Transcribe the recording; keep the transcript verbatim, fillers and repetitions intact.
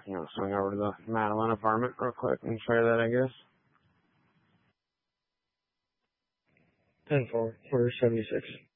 you know, swing over to the Madeline apartment real quick and try that, I guess. ten four, order seventy-six.